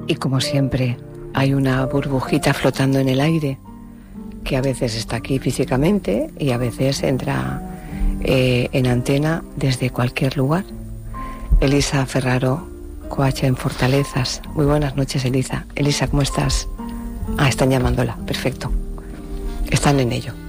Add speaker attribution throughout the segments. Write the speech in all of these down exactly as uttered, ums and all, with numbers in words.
Speaker 1: Y como siempre, hay una burbujita flotando en el aire, que a veces está aquí físicamente y a veces entra eh, en antena desde cualquier lugar. Elisa Ferraro, coacha en Fortalezas. Muy buenas noches, Elisa. Elisa, ¿cómo estás? Ah, están llamándola. Perfecto. Están en ello.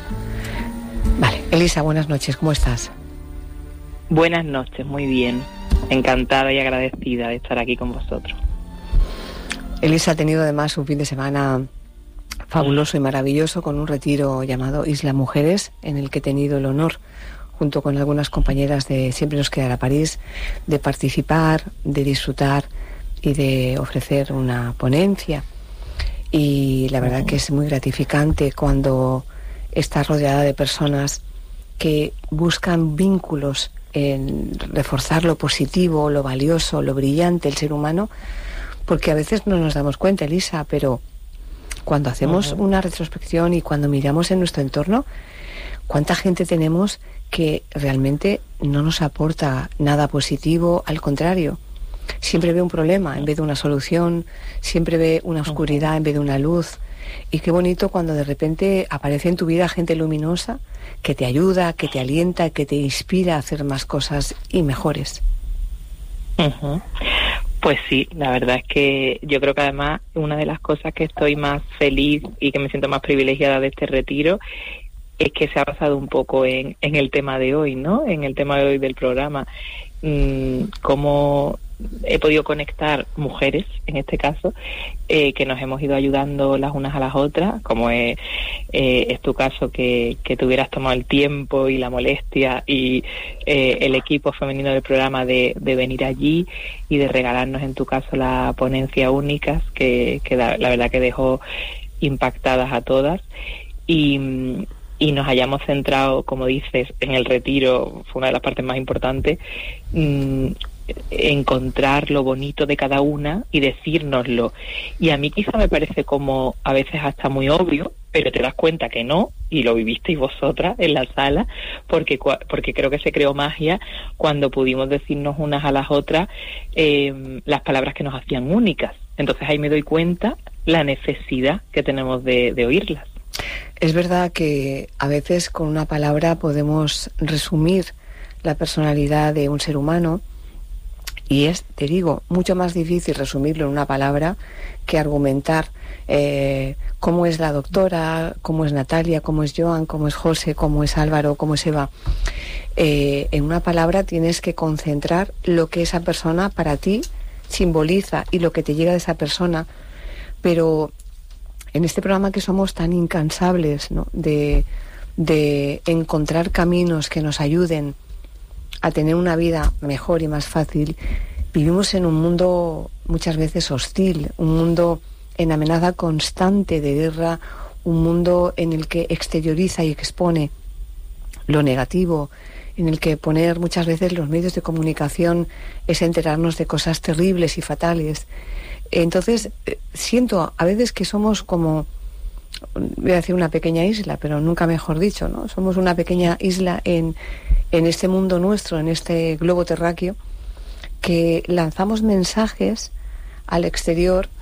Speaker 1: Vale. Elisa, buenas noches. ¿Cómo estás?
Speaker 2: Buenas noches. Muy bien. Encantada y agradecida de estar aquí con vosotros.
Speaker 1: Elisa ha tenido además un fin de semana fabuloso y maravilloso con un retiro llamado Isla Mujeres, en el que he tenido el honor, junto con algunas compañeras de Siempre nos quedará París, de participar, de disfrutar y de ofrecer una ponencia. Y la verdad que es muy gratificante cuando estás rodeada de personas que buscan vínculos en reforzar lo positivo, lo valioso, lo brillante del ser humano, porque a veces no nos damos cuenta, Elisa, pero cuando hacemos uh-huh. una retrospección y cuando miramos en nuestro entorno, ¿cuánta gente tenemos que realmente no nos aporta nada positivo? Al contrario, siempre ve un problema en vez de una solución, siempre ve una oscuridad en vez de una luz. Y qué bonito cuando de repente aparece en tu vida gente luminosa que te ayuda, que te alienta, que te inspira a hacer más cosas y mejores.
Speaker 2: Uh-huh. Pues sí, la verdad es que yo creo que además una de las cosas que estoy más feliz y que me siento más privilegiada de este retiro es que se ha basado un poco en, en el tema de hoy, ¿no? En el tema de hoy del programa. Mm, cómo he podido conectar mujeres, en este caso, eh, que nos hemos ido ayudando las unas a las otras, como es, eh, es tu caso, que, que te hubieras tomado el tiempo y la molestia y eh, el equipo femenino del programa de, de venir allí y de regalarnos, en tu caso, la ponencia Únicas, que, que la, la verdad que dejó impactadas a todas. Y... y nos hayamos centrado, como dices, en el retiro, fue una de las partes más importantes, mmm, encontrar lo bonito de cada una y decírnoslo. Y a mí quizá me parece como a veces hasta muy obvio, pero te das cuenta que no, y lo vivisteis vosotras en la sala, porque porque creo que se creó magia cuando pudimos decirnos unas a las otras eh, las palabras que nos hacían únicas. Entonces ahí me doy cuenta la necesidad que tenemos de, de oírlas.
Speaker 1: Es verdad que a veces con una palabra podemos resumir la personalidad de un ser humano y es, te digo, mucho más difícil resumirlo en una palabra que argumentar eh, cómo es la doctora, cómo es Natalia, cómo es Joan, cómo es José, cómo es Álvaro, cómo es Eva. Eh, en una palabra tienes que concentrar lo que esa persona para ti simboliza y lo que te llega de esa persona, pero en este programa que somos tan incansables, ¿no? de, de encontrar caminos que nos ayuden a tener una vida mejor y más fácil, vivimos en un mundo muchas veces hostil, un mundo en amenaza constante de guerra, un mundo en el que exterioriza y expone lo negativo, en el que poner muchas veces los medios de comunicación es enterarnos de cosas terribles y fatales. Entonces, siento a veces que somos como, voy a decir una pequeña isla, pero nunca mejor dicho, ¿no? Somos una pequeña isla en, en este mundo nuestro, en este globo terráqueo, que lanzamos mensajes al exterior